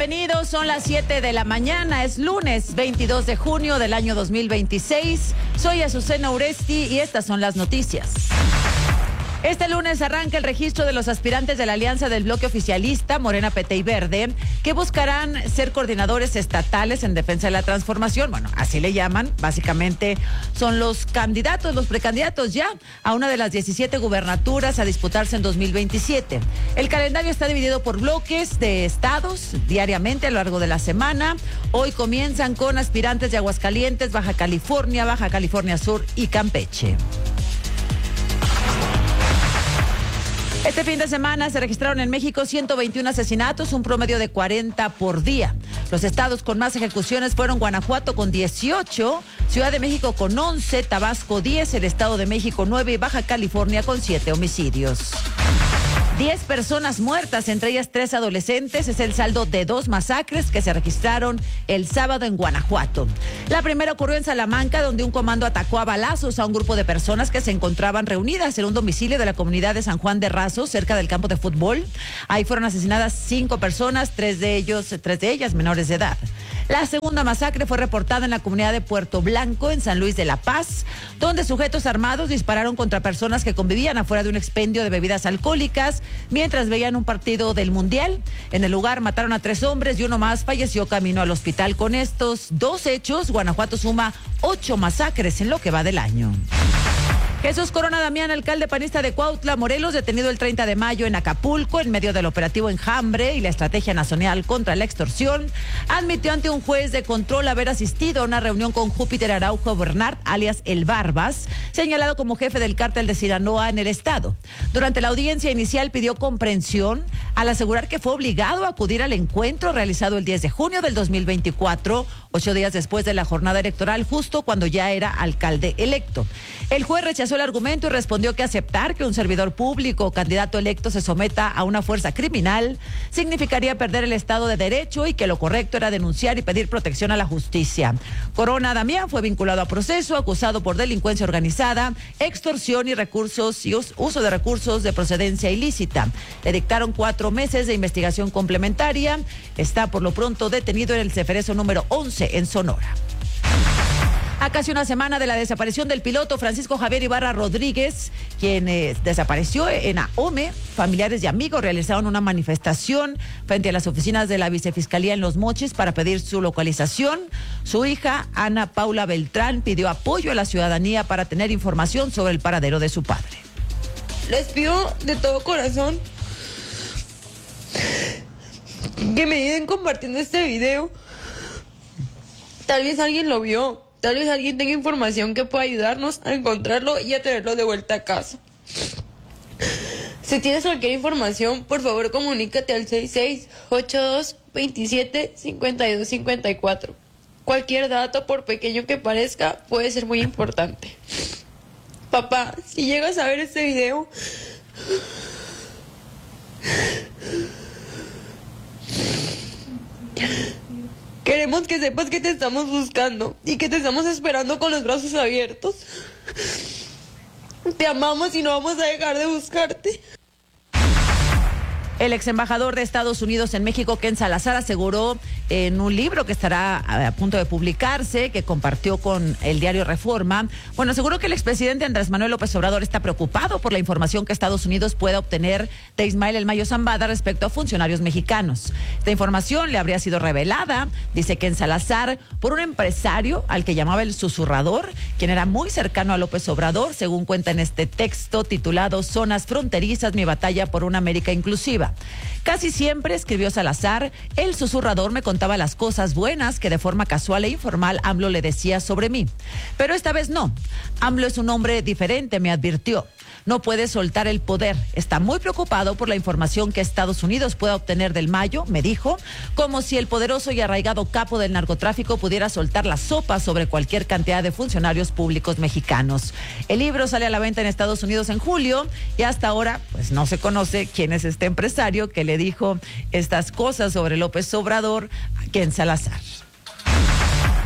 Bienvenidos, son las 7 de la mañana, es lunes 22 de junio del año 2026. Soy Azucena Uresti y estas son las noticias. Este lunes arranca el registro de los aspirantes de la alianza del bloque oficialista Morena, PT y Verde, que buscarán ser coordinadores estatales en defensa de la transformación. Bueno, así le llaman. Básicamente son los candidatos, los precandidatos ya a una de las 17 gubernaturas a disputarse en 2027. El calendario está dividido por bloques de estados diariamente a lo largo de la semana. Hoy comienzan con aspirantes de Aguascalientes, Baja California Sur y Campeche. Este fin de semana se registraron en México 121 asesinatos, un promedio de 40 por día. Los estados con más ejecuciones fueron Guanajuato con 18, Ciudad de México con 11, Tabasco 10, el Estado de México 9 y Baja California con 7 homicidios. 10 personas muertas, entre ellas 3 adolescentes, es el saldo de 2 masacres que se registraron el sábado en Guanajuato. La primera ocurrió en Salamanca, donde un comando atacó a balazos a un grupo de personas que se encontraban reunidas en un domicilio de la comunidad de San Juan de Razo, cerca del campo de fútbol. Ahí fueron asesinadas 5 personas, 3 de ellas menores de edad. La segunda masacre fue reportada en la comunidad de Puerto Blanco, en San Luis de la Paz, donde sujetos armados dispararon contra personas que convivían afuera de un expendio de bebidas alcohólicas mientras veían un partido del Mundial. En el lugar mataron a 3 hombres y uno más falleció camino al hospital. Con estos 2 hechos, Guanajuato suma 8 masacres en lo que va del año. Jesús Corona Damián, alcalde panista de Cuautla, Morelos, detenido el 30 de mayo en Acapulco en medio del operativo Enjambre y la estrategia nacional contra la extorsión, admitió ante un juez de control haber asistido a una reunión con Júpiter Araujo Bernard, alias El Barbas, señalado como jefe del cártel de Sinaloa en el estado. Durante la audiencia inicial pidió comprensión al asegurar que fue obligado a acudir al encuentro realizado el 10 de junio del 2024, 8 días después de la jornada electoral, justo cuando ya era alcalde electo. El juez rechazó el argumento y respondió que aceptar que un servidor público o candidato electo se someta a una fuerza criminal significaría perder el Estado de Derecho y que lo correcto era denunciar y pedir protección a la justicia. Corona Damián fue vinculado a proceso, acusado por delincuencia organizada, extorsión y uso de recursos de procedencia ilícita. Le dictaron 4 meses de investigación complementaria. Está por lo pronto detenido en el Ceferezo número 11 en Sonora. A casi una semana de la desaparición del piloto Francisco Javier Ibarra Rodríguez, quien desapareció en Ahome, familiares y amigos realizaron una manifestación frente a las oficinas de la Vicefiscalía en Los Mochis para pedir su localización. Su hija, Ana Paula Beltrán, pidió apoyo a la ciudadanía para tener información sobre el paradero de su padre. Les pido de todo corazón que me ayuden compartiendo este video. Tal vez alguien lo vio. Tal vez alguien tenga información que pueda ayudarnos a encontrarlo y a traerlo de vuelta a casa. Si tienes cualquier información, por favor comunícate al 6682275254. Cualquier dato, por pequeño que parezca, puede ser muy importante. Papá, si llegas a ver este video, queremos que sepas que te estamos buscando y que te estamos esperando con los brazos abiertos. Te amamos y no vamos a dejar de buscarte. El ex embajador de Estados Unidos en México, Ken Salazar, aseguró en un libro que estará a punto de publicarse, que compartió con el diario Reforma, aseguró que el expresidente Andrés Manuel López Obrador está preocupado por la información que Estados Unidos pueda obtener de Ismael El Mayo Zambada respecto a funcionarios mexicanos. Esta información le habría sido revelada, dice Ken Salazar, por un empresario al que llamaba el susurrador, quien era muy cercano a López Obrador, según cuenta en este texto titulado Zonas Fronterizas, mi batalla por una América inclusiva. Casi siempre, escribió Salazar, el susurrador me contaba las cosas buenas que de forma casual e informal AMLO le decía sobre mí. Pero esta vez no. AMLO es un hombre diferente, me advirtió. No puede soltar el poder. Está muy preocupado por la información que Estados Unidos pueda obtener del Mayo, me dijo, como si el poderoso y arraigado capo del narcotráfico pudiera soltar la sopa sobre cualquier cantidad de funcionarios públicos mexicanos. El libro sale a la venta en Estados Unidos en julio y hasta ahora pues no se conoce quién es este empresario que le dijo estas cosas sobre López Obrador a Ken Salazar.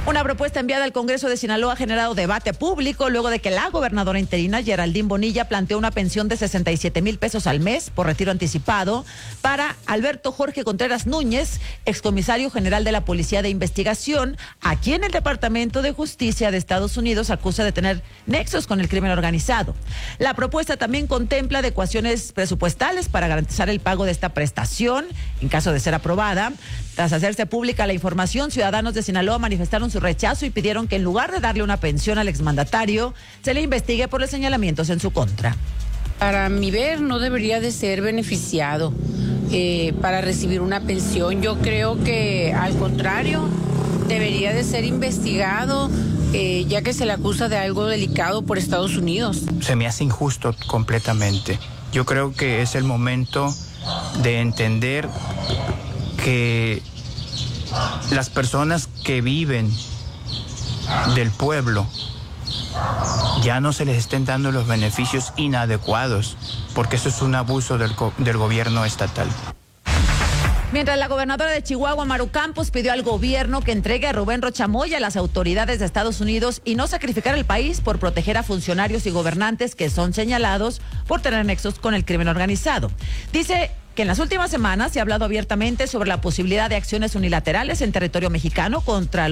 Una propuesta enviada al Congreso de Sinaloa ha generado debate público luego de que la gobernadora interina Geraldine Bonilla planteó una pensión de 67,000 pesos al mes por retiro anticipado para Alberto Jorge Contreras Núñez, excomisario general de la Policía de Investigación, a quien el Departamento de Justicia de Estados Unidos acusa de tener nexos con el crimen organizado. La propuesta también contempla adecuaciones presupuestales para garantizar el pago de esta prestación en caso de ser aprobada. Tras hacerse pública la información, ciudadanos de Sinaloa manifestaron su rechazo y pidieron que en lugar de darle una pensión al exmandatario, se le investigue por los señalamientos en su contra. Para mi ver, no debería de ser beneficiado para recibir una pensión. Yo creo que, al contrario, debería de ser investigado, ya que se le acusa de algo delicado por Estados Unidos. Se me hace injusto completamente. Yo creo que es el momento de entender que las personas que viven del pueblo ya no se les estén dando los beneficios inadecuados, porque eso es un abuso del gobierno estatal. Mientras la gobernadora de Chihuahua, Maru Campos, pidió al gobierno que entregue a Rubén Rocha Moya a las autoridades de Estados Unidos y no sacrificar el país por proteger a funcionarios y gobernantes que son señalados por tener nexos con el crimen organizado. Dice que en las últimas semanas se ha hablado abiertamente sobre la posibilidad de acciones unilaterales en territorio mexicano contra